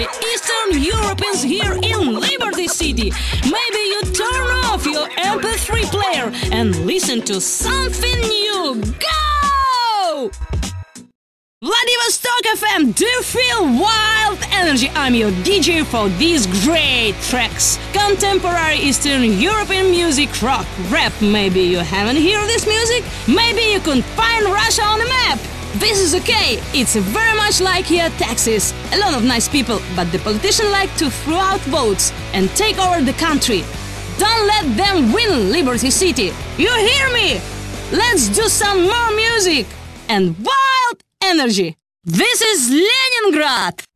Eastern Europeans here in Liberty City. Maybe you turn off your MP3 player and listen to something new. Go! Vladivostok FM, do you feel wild energy? I'm your DJ for these great tracks. Contemporary Eastern European music, rock, rap. Maybe you haven't heard this music? Maybe you couldn't find Russia on the map. This is okay, it's very much like here Texas. A lot of nice people, but the politicians like to throw out votes and take over the country. Don't let them win Liberty City. You hear me? Let's do some more music and wild energy. This is Leningrad.